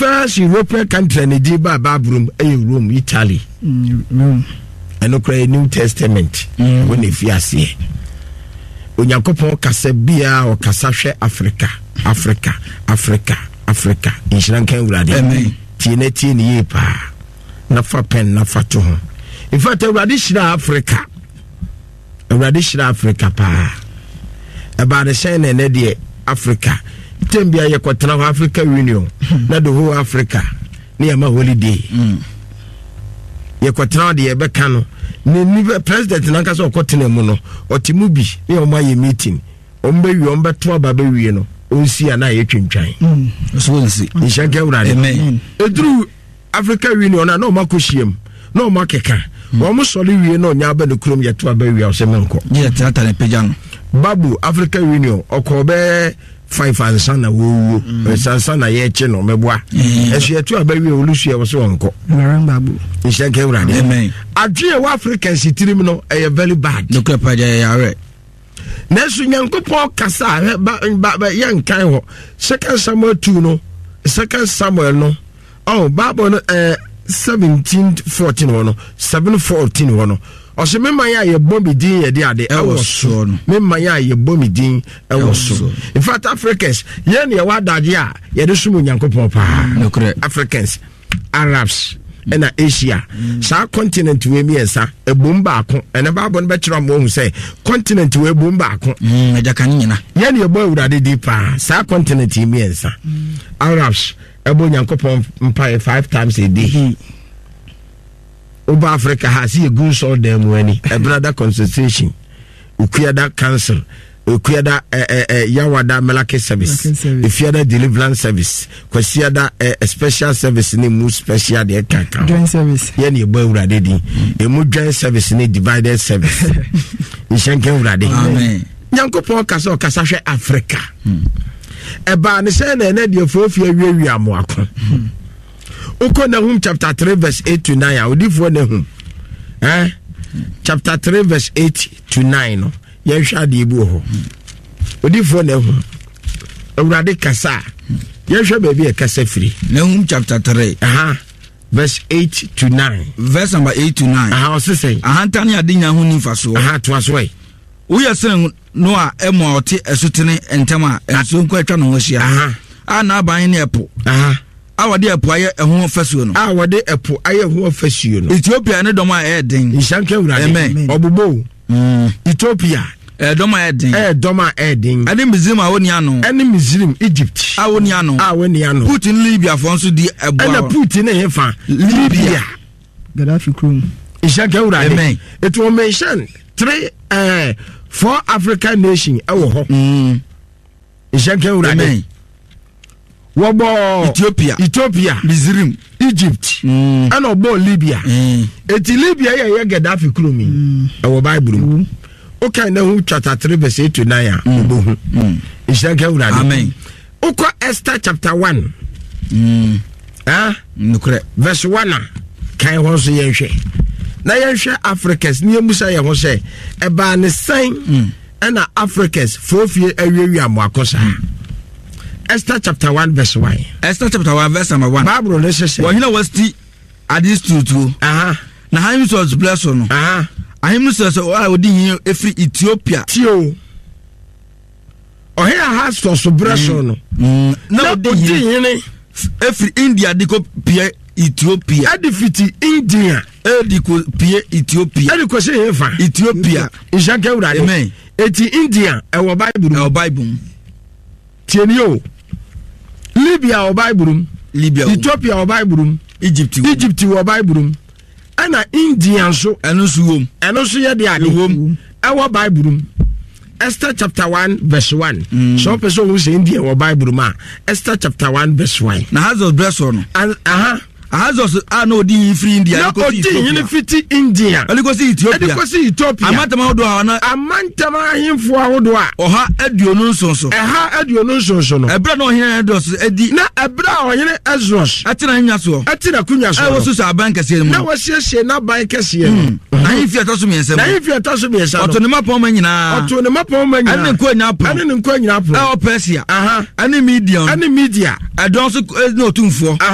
first European country and the Babrum, Rome, Italy. Rome. And no New Testament. When if you see. Onyankopon kasa bia o kasa hwe Africa in Sri Lanka urade tiene ye pa na fa pen na fa to ho in fact urade shira Africa pa aba de shine na de Africa tembia ye kwotena Africa Union na the whole Africa na ya ma holiday ye kwotena de ye beka no ni president nanka so kwotena mu no otimu bi ne o ma ye meeting ombe wi ombe to aba be wi no onsi ana ye twentwan so onsi inshanka urade edru Africa Union na no makohiem no makeka wo mo sole wi no nya ba ne krom ye to aba wi o se menko ye tata ne pejan babu Africa Union okobe 5 ansana wo sansana ye che no meboa esu ye to aba wi olusu ye wo so onko babu inshanka urade amen adwe wa African sitirim no e very bad no krepa ya re Nesu Nyankopon kasa ba yan kan ho 2 Samuel 2 no 2 Samuel no Bible no 17:14 no 7:14 no o se memma ya ye bombi din ye de ade e wo so no memma ya ye bombi din e wo so in fact Africans ye ne wa daje a ye de sumu Nyankopon pa Africans Arabs and Asia. Sa continent we miensa e bomba ako ene Bible no be kira mo hu say continent we bomba ako ejaka nyina ye ne bo urade di pa sa continent miensa Arabs e bo Nyankopon mpa 5 times a day over Africa has a good soul them when a brother concentration ukuada council ukuada yawada melake service if you ada deliverance service kwasi ada a special service ni mu special de kaka joint service ye ne bo urade di e mu joint service ni divided service inshanke urade amen Nyankopon kasa o kasa hwe Africa e ba ne se na de ofofia wiawi amoako Uko Nahum chapter 3 verse 8 to 9. Udifo Nahum. Chapter 3 verse 8 to 9. Yensha di ebu ho. Udifo Nahum. Urade kasa. Yensha baby e kasa free. Nahum chapter 3. Verse 8 to 9. Verse number 8 to 9. O se say. Tani adinya ho ni faso. To aswe. Uya sen no a emo ote esutene entama enso nko atwa no ho hia. Na aban ne epo. Awade epo aye ho fasuo no. Awade epo aye ho fasuo no. Ethiopia ne dom a eden. Inshanka urade. Obubo. Ethiopia. Dom a eden. Dom a eden. Ade Misrim a woni ano. Ene Misrim Egypt. A woni ano. Putin Libya for nso di ebo. Ene Putin e hefa. Libya. Gaddafi krum. Inshanka urade. It will mention 4 African nations ewo ho. Inshanka urade. Wobo Ethiopia, Misrim, Egypt, and obo Libya. Eti Libya ye Gaddafi krumi. Our Bible. Okay, now chapter 3 verse 8 to 9. Amen. Oko Esther chapter 1. Verse 1. Kan ho so yenhwe. Na yenhwe Africans ni emusa ye ho se e ba ne san na Africans fofie awiawi amoakosa. Esther chapter 1 verse 1. Esther chapter 1 verse number 1. Bible no say. Wo hina was ti adis tutu. Na him was blessed no. Ahim so so odi hin efri Ethiopia. Tio. O here has so blessed no. Na odi hin efri India diko pie Ethiopia. Edifiti India. Ediko pie Ethiopia. Ediko say hefa Ethiopia. Ishanka urade. Amen. Eti India e wo Bible. E Bible. Tienio. Libya or Bible, Ethiopia or Bible, Egypt or Bible, and Indian so and also ya the home, our Bible. Esther chapter 1 verse 1. So person who say India or Bible ma. Esther chapter 1 verse 1. Now has us bless on. And has us no di free India. No di India. Ali go see Ethiopia. Ali go see Ethiopia. Amantama do ana. Amantama himfo ahodo a. Oha aduonu nsonso. Aduonu nsonso no. Ebra no hene dos edi. Na ebra o hene Ezros. Atina nya so. Atina kunya so. E wo so aban kese mu. Na wo siesie na ban kese mu. Na himfi ataso miensa. Na himfi ataso miensa. Otonema pon ma nyina. Otonema pon ma nyina. Ane nko nya pro. Ane nko nya pro. E o Persia. Ane Median. Ane media. Adon so no tumfo.